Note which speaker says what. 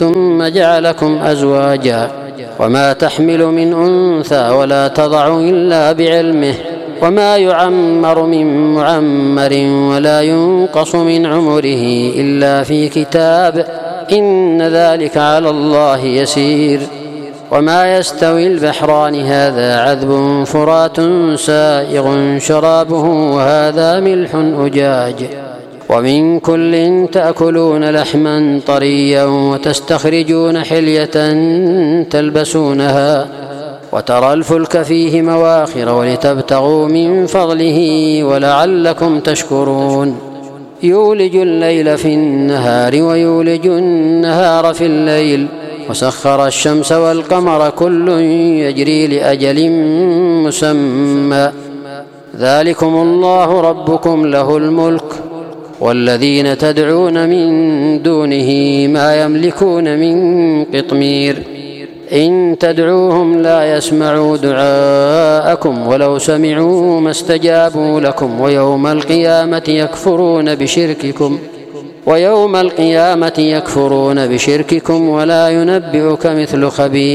Speaker 1: ثم جعلكم أزواجا وما تحمل من أنثى ولا تضع إلا بعلمه وما يعمر من معمر ولا ينقص من عمره إلا في كتاب إن ذلك على الله يسير. وما يستوي البحران هذا عذب فرات سائغ شرابه وهذا ملح أجاج ومن كل تأكلون لحما طريا وتستخرجون حلية تلبسونها وترى الفلك فيه مواخر ولتبتغوا من فضله ولعلكم تشكرون. يولج الليل في النهار ويولج النهار في الليل وسخر الشمس والقمر كل يجري لأجل مسمى ذلكم الله ربكم له الملك والذين تدعون من دونه ما يملكون من قطمير إن تدعوهم لا يسمعوا دعاءكم ولو سمعوا ما استجابوا لكم ويوم القيامة يكفرون بشرككم ولا ينبئك مثل خبير.